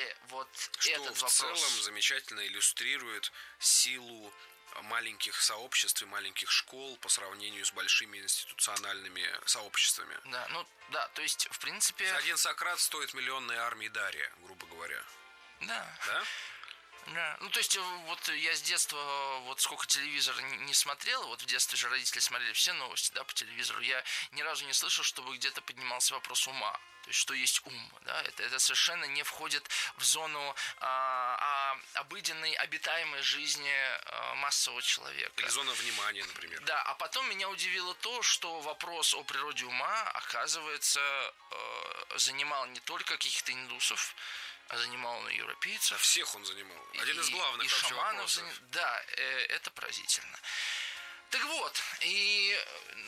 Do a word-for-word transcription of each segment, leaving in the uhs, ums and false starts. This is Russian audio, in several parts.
решали вот что этот в вопрос. целом замечательно иллюстрирует силу маленьких сообществ и маленьких школ по сравнению с большими институциональными сообществами. Да, ну да, то есть, в принципе... Один Сократ стоит миллионной армии Дария, грубо говоря. Да. Да? Да. Ну, то есть, вот я с детства, вот сколько телевизора не, не смотрел, вот в детстве же родители смотрели все новости, да, по телевизору, я ни разу не слышал, чтобы где-то поднимался вопрос ума. То есть, что есть ум, да, это, это совершенно не входит в зону а, а, обыденной, обитаемой жизни а, массового человека. Или зона внимания, например. Да, а потом меня удивило то, что вопрос о природе ума, оказывается, э, занимал не только каких-то индусов, а занимал он и европейцев. Да, всех он занимал. Один и, из главных и вообще шаманов вопросов. заним... Да, э, это поразительно. Так вот, и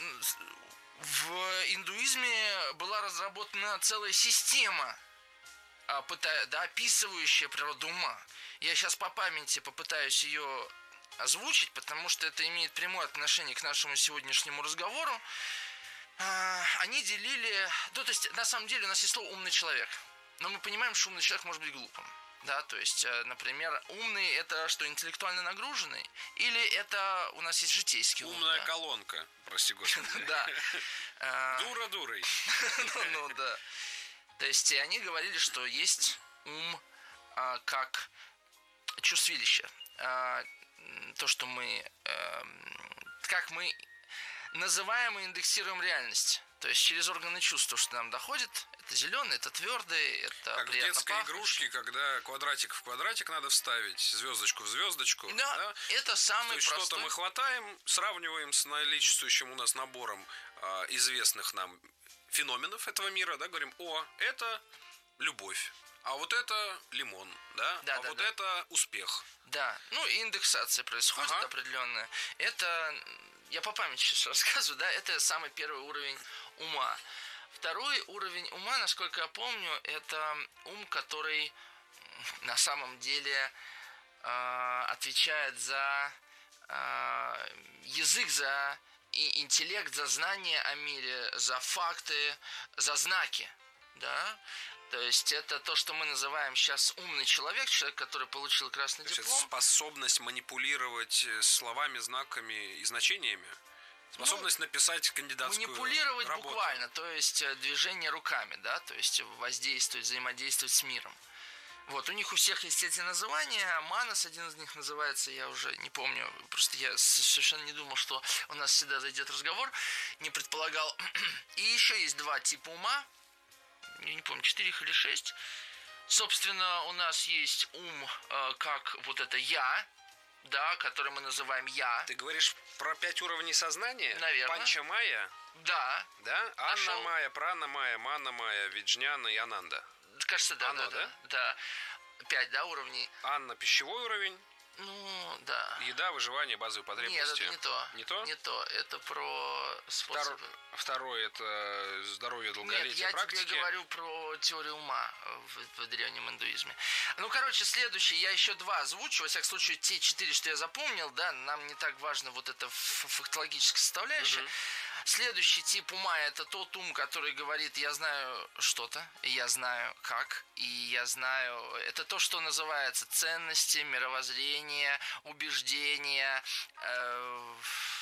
в индуизме была разработана целая система, да, описывающая природу ума. Я сейчас по памяти попытаюсь ее озвучить, потому что это имеет прямое отношение к нашему сегодняшнему разговору. Они делили... Ну, то есть, на самом деле, у нас есть слово «умный человек». Но мы понимаем, что умный человек может быть глупым. Да, то есть, например, умный – это что, интеллектуально нагруженный? Или это у нас есть житейский ум? Умная да? колонка, прости господи. Да. Дура дурой. Ну, да. То есть, они говорили, что есть ум как чувствилище. То, что мы... Как мы называем и индексируем реальность. То есть через органы чувств, что нам доходит, это зеленый, это твердый, это как приятно в детской пахнущий. игрушке, когда квадратик в квадратик надо вставить, звездочку в звездочку. Да, да? Это самый То есть простой... что-то мы хватаем, сравниваем с наличествующим у нас набором э, известных нам феноменов этого мира, да, говорим, о, это любовь. А вот это лимон, да? Да, а да, вот да. это успех. Да, ну и индексация происходит ага. определенная. Это, я по памяти сейчас рассказываю, да, это самый первый уровень ума. Второй уровень ума, насколько я помню, это ум, который на самом деле э, отвечает за э, язык, за и интеллект, за знания о мире, за факты, за знаки, да. То есть это то, что мы называем сейчас умный человек, человек, который получил красный то диплом. Это способность манипулировать словами, знаками и значениями. Способность ну, написать кандидатскую манипулировать работу. Буквально, то есть движение руками, да, то есть воздействовать, взаимодействовать с миром. Вот, у них у всех есть эти названия. Манас, один из них называется, я уже не помню, просто я совершенно не думал, что у нас всегда зайдет разговор, не предполагал. И еще есть два типа ума. Я не помню, четыре или шесть. Собственно, у нас есть ум, э, как вот это «я», да, который мы называем «я». Ты говоришь про пять уровней сознания? Наверное. Панча Майя? Да. Да? Анна Нашел. Майя, Прана Майя, Мана Майя, Виджняна и Ананда. Кажется, да, Оно, да, да, да. Пять, да, уровней. Анна – пищевой уровень. Ну, да. Еда, выживание, базовые потребности. Нет, это не то. Не то? Не то. Это про способы. Втор... Второй – это здоровье, долголетие, Нет, я практики. тебе говорю про теорию ума в, в древнем индуизме. Ну, короче, следующий. Я еще два озвучу. Во всяком случае, те четыре, что я запомнил, да, нам не так важно вот эта фактологическая составляющая. Угу. Следующий тип ума – это тот ум, который говорит, я знаю что-то, я знаю как, и я знаю… Это то, что называется ценности, мировоззрение, убеждения… Э-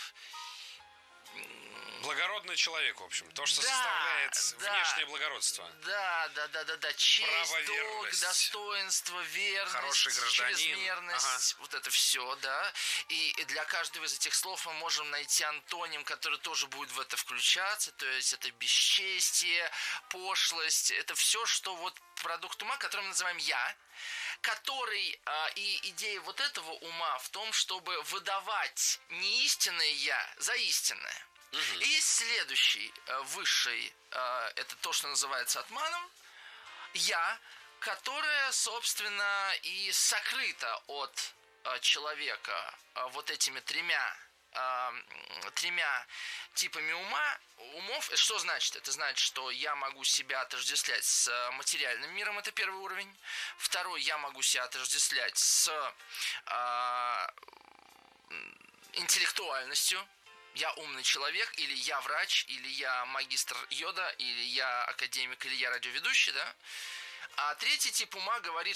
Благородный человек, в общем. То, что да, составляет да, внешнее благородство. Да, да, да, да, да. Честь, долг, достоинство, верность, хороший гражданин, чрезмерность, ага. вот это все, да. И, и для каждого из этих слов мы можем найти антоним, который тоже будет в это включаться. То есть это бесчестие, пошлость, это все, что вот продукт ума, который мы называем «я», который, а, и идея вот этого ума в том, чтобы выдавать не истинное «я» за истинное. Угу. И есть следующий, высший, это то, что называется атманом, «я», которое, собственно, и сокрыто от человека вот этими тремя тремя типами ума, умов. Что значит? Это значит, что я могу себя отождествлять с материальным миром, это первый уровень. Второй, я могу себя отождествлять с а, интеллектуальностью. Я умный человек, или я врач, или я магистр йода, или я академик, или я радиоведущий, да? А третий тип ума говорит,